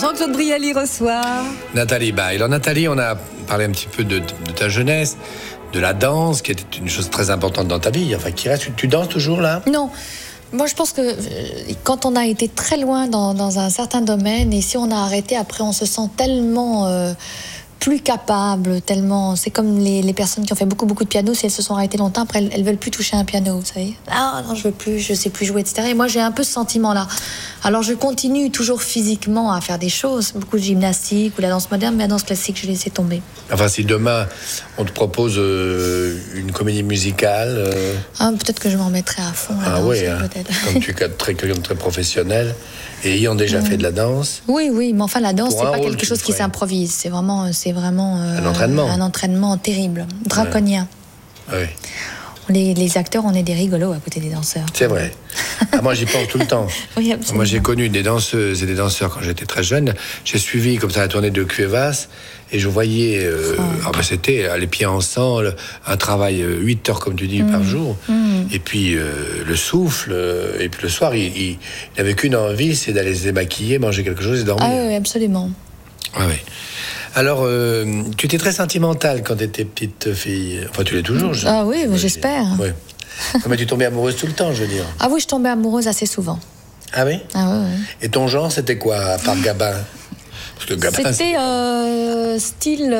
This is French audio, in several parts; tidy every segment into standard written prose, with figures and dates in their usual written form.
Jean-Claude Brialy reçoit Nathalie Baye. Alors Nathalie, on a parlé un petit peu de ta jeunesse, de la danse, qui était une chose très importante dans ta vie. Enfin, qui reste. Tu danses toujours là ? Non. Moi, je pense que quand on a été très loin dans un certain domaine, et si on a arrêté, après, on se sent tellement plus capable, tellement... C'est comme les personnes qui ont fait beaucoup de piano, si elles se sont arrêtées longtemps, après, elles veulent plus toucher un piano, vous savez. Ah non, je veux plus, je sais plus jouer, etc. Et moi, j'ai un peu ce sentiment-là. Alors, je continue toujours physiquement à faire des choses, beaucoup de gymnastique ou la danse moderne, mais la danse classique, je l'ai laissé tomber. Enfin, si demain, on te propose une comédie musicale... peut-être que je m'en mettrai à fond. Oui, peut-être. Comme tu es quelqu'un de très professionnel, et ayant déjà fait de la danse... Oui, mais enfin, la danse, c'est pas quelque chose qui s'improvise. C'est vraiment un entraînement terrible, draconien. Oui. Les acteurs, on est des rigolos à côté des danseurs. C'est vrai. Moi, j'y pense tout le temps. Oui, absolument. Moi, j'ai connu des danseuses et des danseurs quand j'étais très jeune. J'ai suivi comme ça la tournée de Cuevas et je voyais... c'était les pieds ensemble, un travail 8 heures, comme tu dis, par jour. Et puis le souffle. Et puis le soir, il n'avait qu'une envie, c'est d'aller se démaquiller, manger quelque chose et dormir. Ah oui, absolument. Ah oui. Alors, tu étais très sentimentale quand tu étais petite fille. Enfin, tu l'es toujours. Ah oui, j'espère. Oui. Mais tu tombais amoureuse tout le temps, je veux dire. Ah oui, je tombais amoureuse assez souvent. Ah oui ? Ah oui. Et ton genre, c'était quoi, à part Gabin ? Parce que Gabin, c'était style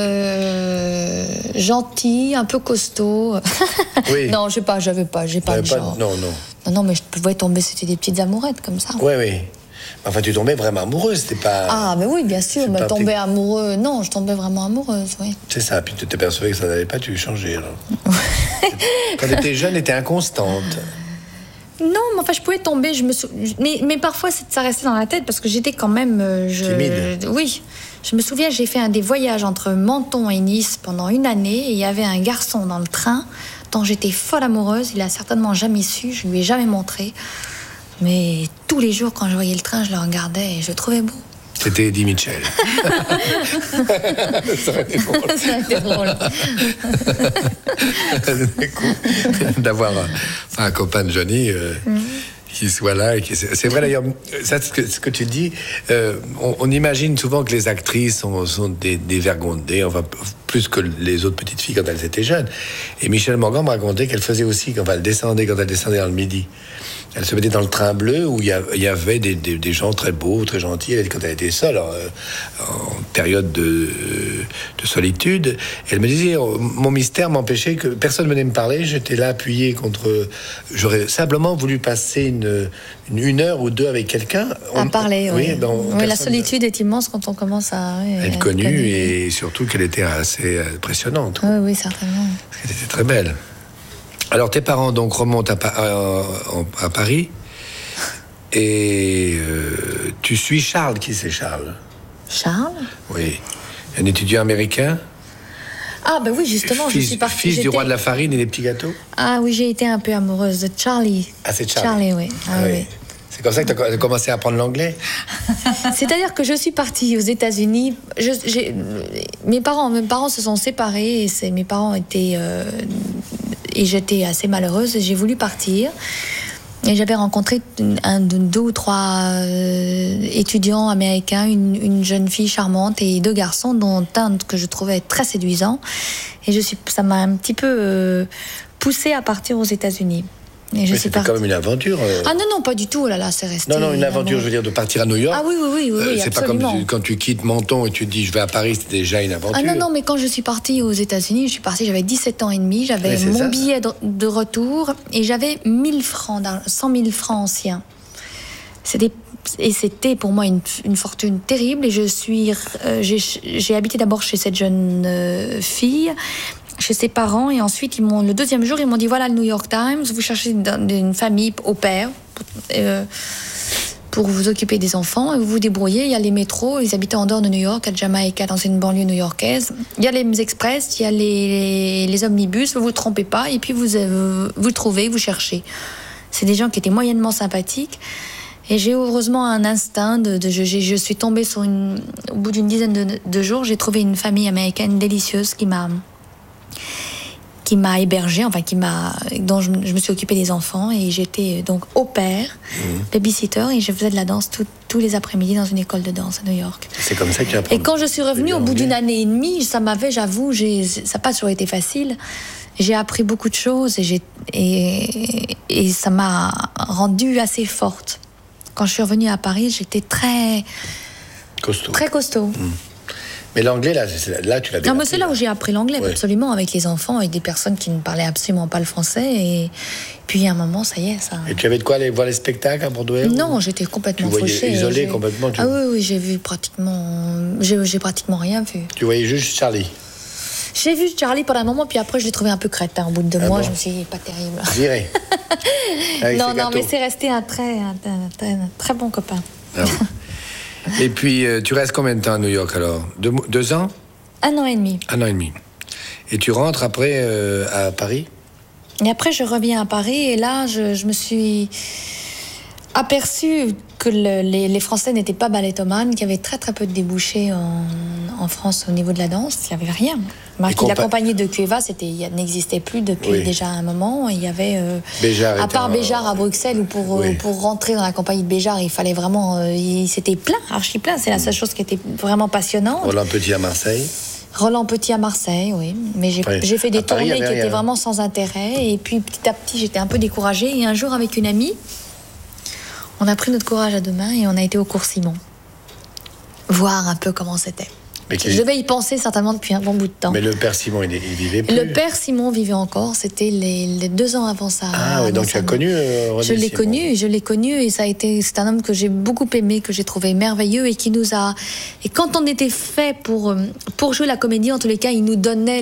gentil, un peu costaud. Oui. Non, j'ai pas le genre. Non, mais je pouvais tomber, c'était des petites amourettes comme ça. Oui. Enfin, tu tombais vraiment amoureuse, c'était pas... Ah, mais oui, bien sûr, mais tomber amoureux... Non, je tombais vraiment amoureuse, oui. C'est ça, puis tu t'es persuadée que ça n'allait pas, tu changeais, alors. Quand tu étais jeune, tu étais inconstante. Non, mais enfin, je pouvais tomber, mais parfois, ça restait dans la tête, parce que j'étais quand même... Timide. Oui. Je me souviens, j'ai fait des voyages entre Menton et Nice pendant 1 année, et il y avait un garçon dans le train dont j'étais folle amoureuse. Il a certainement jamais su, je lui ai jamais montré. Mais tous les jours, quand je voyais le train, je le regardais et je le trouvais beau. C'était Eddie Mitchell. Ça aurait été drôle. Ça aurait été drôle. C'était cool d'avoir un copain de Johnny qui soit là. C'est vrai d'ailleurs, ça, ce que tu dis, on imagine souvent que les actrices sont des vergondées, enfin plus que les autres petites filles quand elles étaient jeunes. Et Michel Morgan me racontait qu'elle faisait aussi, quand elle descendait dans le Midi. Elle se mettait dans le train bleu où il y avait des gens très beaux, très gentils. Quand elle était seule, en période de solitude, elle me disait, mon mystère m'empêchait que personne ne venait me parler. J'étais là appuyé contre... J'aurais simplement voulu passer une heure ou deux avec quelqu'un. À parler, oui. La personne... solitude est immense quand on commence à être connue, et surtout qu'elle était assez impressionnante. Oui, certainement. Parce qu'elle était très belle. Alors, tes parents donc remontent à Paris et tu suis Charles. Qui c'est Charles ? Charles ? Oui. Un étudiant américain ? Ah, ben oui, justement, je suis partie. Fils du roi de la farine et des petits gâteaux ? Ah oui, j'ai été un peu amoureuse de Charlie. Ah, c'est Charlie. Charlie, oui. Oui. C'est comme ça que tu as commencé à apprendre l'anglais ? C'est-à-dire que je suis partie aux États-Unis. Mes parents se sont séparés et mes parents étaient... et j'étais assez malheureuse et j'ai voulu partir. Et j'avais rencontré 2 ou 3 étudiants américains, une jeune fille charmante et 2 garçons, dont un que je trouvais très séduisant. Et ça m'a un petit peu poussée à partir aux États-Unis. Mais c'était quand même une aventure. Ah non, pas du tout. Oh là là, c'est resté... Non, une aventure, je veux dire, de partir à New York. Ah oui, c'est absolument. pas comme quand tu quittes Menton et tu te dis, je vais à Paris, c'était déjà une aventure. Ah non, mais quand je suis partie aux États-Unis, j'avais 17 ans et demi, j'avais mon billet de retour et j'avais 1 000 francs anciens. C'était pour moi une fortune terrible et j'ai habité d'abord chez cette jeune fille, chez ses parents, et ensuite le 2e jour ils m'ont dit, voilà le New York Times, vous cherchez une famille au pair pour vous occuper des enfants et vous vous débrouillez. Il y a les métros, ils habitaient en dehors de New York, à Jamaïca, dans une banlieue new-yorkaise. Il y a les express, il y a les omnibus, vous trompez pas, et puis vous trouvez, vous cherchez. C'est des gens qui étaient moyennement sympathiques. Et j'ai heureusement un instinct je suis tombée au bout d'une dizaine de jours, j'ai trouvé une famille américaine délicieuse qui m'a hébergée, enfin dont je me suis occupée des enfants, et j'étais donc au pair, babysitter, et je faisais de la danse tous les après-midi dans une école de danse à New York. C'est comme ça que tu apprends. Et quand je suis revenue au bout d'une année et demie, ça m'avait, j'avoue, ça n'a pas toujours été facile. J'ai appris beaucoup de choses et ça m'a rendue assez forte. Quand je suis revenue à Paris, j'étais très costaud. Très costaud. Mais l'anglais, là tu l'as bien. Non, mais c'est là où j'ai appris l'anglais, absolument, avec les enfants, avec des personnes qui ne parlaient absolument pas le français. Et puis à un moment, ça y est, ça. Et tu avais de quoi aller voir les spectacles à Broadway? Non, j'étais complètement fauchée. Isolée complètement. Oui, j'ai vu j'ai pratiquement rien vu. Tu voyais juste Charlie? J'ai vu Charlie pendant un moment, puis après je l'ai trouvé un peu crétin. Au bout de 2 mois, je me suis dit, pas terrible. Viré. Non, mais c'est resté un très bon copain. Ah oui. Et puis, tu restes combien de temps à New York alors? 2 ans? 1 an et demi. 1 an et demi. Et tu rentres après à Paris? Et après, je reviens à Paris, et là, je me suis aperçue que les Français n'étaient pas ballettomanes, qu'il y avait très très peu de débouchés en France au niveau de la danse. Il n'y avait rien. La compagnie de Cueva n'existait plus depuis déjà un moment. Il y avait, Béjar, à part Béjar à Bruxelles, où pour rentrer dans la compagnie de Béjar, il fallait vraiment... c'était plein, archi plein. C'est la seule chose qui était vraiment passionnante. Roland Petit à Marseille. Roland Petit à Marseille, oui. Mais j'ai fait des tournées qui étaient vraiment sans intérêt. Et puis petit à petit, j'étais un peu découragée. Et un jour, avec une amie, on a pris notre courage à 2 mains et on a été au Cours Simon. Voir un peu comment c'était. Je devais y penser certainement depuis un bon bout de temps. Mais le père Simon, il vivait plus. Le père Simon vivait encore. C'était les 2 ans avant ça. Ah oui, donc tu as connu René Simon. Je l'ai connu, et c'est un homme que j'ai beaucoup aimé, que j'ai trouvé merveilleux, et qui nous a... Et quand on était fait pour jouer la comédie, en tous les cas, il nous donnait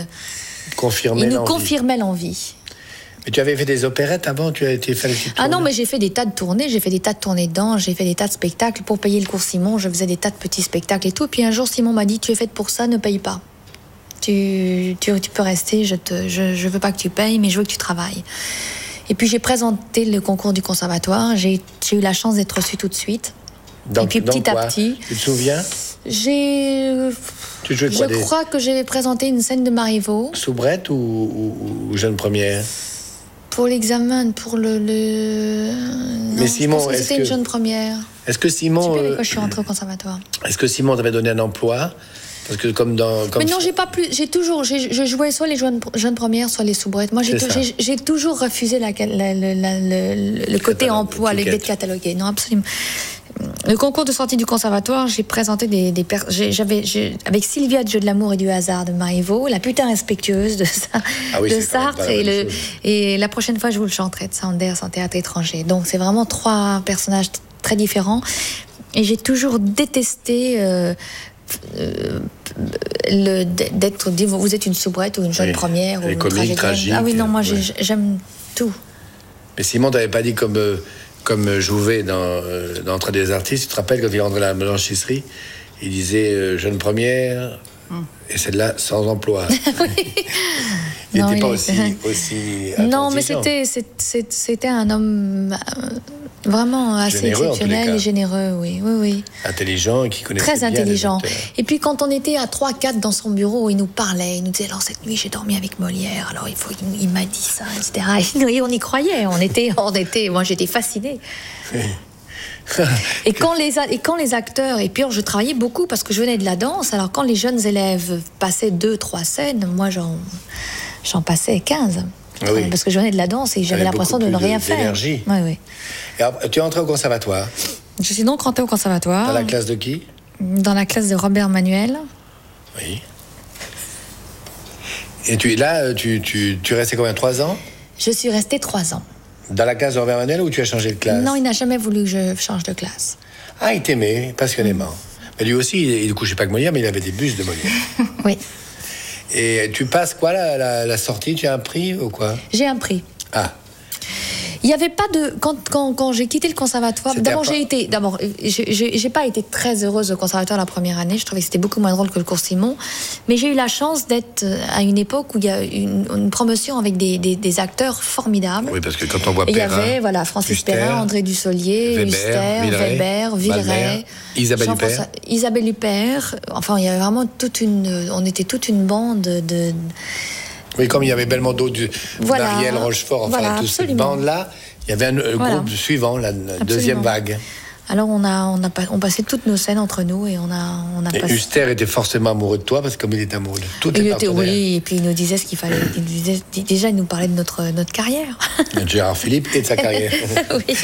il nous confirmait l'envie. Mais tu avais fait des opérettes avant? Tu as été faire les petites tournées? Ah non, mais j'ai fait des tas de tournées, j'ai fait des tas de tournées de danse, j'ai fait des tas de spectacles. Pour payer le Cours Simon, je faisais des tas de petits spectacles et tout. Puis un jour, Simon m'a dit, tu es faite pour ça, ne paye pas. Tu peux rester, je veux pas que tu payes, mais je veux que tu travailles. Et puis j'ai présenté le concours du conservatoire, j'ai eu la chance d'être reçue tout de suite. Et puis petit à petit... Tu te souviens? Tu jouais quoi? Je crois que j'ai présenté une scène de Marivaux. Soubrette ou jeune première? Pour l'examen, pour le... Mais Simon, c'était une jeune première. Est-ce que Simon... Je sais plus avec quoi je suis rentrée au conservatoire. Est-ce que Simon t'avait donné un emploi? Parce que comme mais non, j'ai pas plus. Je jouais soit les jeunes premières, soit les soubrettes. Moi, j'ai toujours refusé le côté emploi, l'idée de cataloguer. Non, absolument. Le concours de sortie du conservatoire, j'ai présenté avec Sylvia de Jeu de l'amour et du hasard de Marivaux, la putain respectueuse de Sartre, et la prochaine fois je vous le chanterai de Sanders en théâtre étranger. Donc c'est vraiment 3 personnages très différents, et j'ai toujours détesté d'être dit vous êtes une soubrette ou une jeune première ou une tragédienne. Ah oui, non, moi j'aime tout. Mais Simon t'avait pas dit comme Jouvet dans L'Entrée des artistes, tu te rappelles quand il rentrait à la blanchisserie, il disait jeune première, et celle-là sans emploi. Il n'était pas aussi non, mais c'était un homme vraiment assez exceptionnel et généreux, oui. Intelligent et qui connaissait très bien intelligent. Et puis quand on était à 3-4 dans son bureau, il nous parlait, il nous disait alors cette nuit j'ai dormi avec Molière, alors il m'a dit ça, etc. Et on y croyait, moi j'étais fascinée. Et quand les acteurs, et puis je travaillais beaucoup parce que je venais de la danse, alors quand les jeunes élèves passaient 2-3 scènes, moi j'en passais 15. Ah oui. Parce que je venais de la danse et j'avais l'impression de ne rien faire. D'énergie. Oui. Et alors, tu es entrée au conservatoire? Je suis donc rentrée au conservatoire. Dans la classe de qui? Dans la classe de Robert Manuel. Oui. Et tu restais combien? 3 ans? Je suis restée 3 ans. Dans la classe de Robert Manuel, ou tu as changé de classe? Non, il n'a jamais voulu que je change de classe. Ah, il t'aimait passionnément. Mais lui aussi, il ne couchait pas que Molière, mais il avait des bustes de Molière. Oui. Et tu passes quoi, la sortie? Tu as un prix ou quoi? J'ai un prix. Ah. Il n'y avait pas de... Quand j'ai quitté le conservatoire... J'ai pas été très heureuse au conservatoire la première année. Je trouvais que c'était beaucoup moins drôle que le Cours Simon. Mais j'ai eu la chance d'être à une époque où il y a une promotion avec des acteurs formidables. Oui, parce que quand on voit Perrin... Il y avait Francis Perrin, André Dussolier, Weber, Villeray, Isabelle Huppert. Enfin, il y avait vraiment on était toute une bande Oui, comme il y avait Belmondo, Voilà. Marielle, Rochefort, enfin, Voilà, toute cette absolument. bande-là, il y avait un Voilà. groupe suivant, la deuxième vague. Alors on passait toutes nos scènes entre nous et on a Et passé. Huster était forcément amoureux de toi, parce que comme il est amoureux de toutes les partenaires. Oui, et puis il nous disait ce qu'il fallait. Déjà, il nous parlait de notre carrière. Gérard Philippe et de sa carrière. Oui.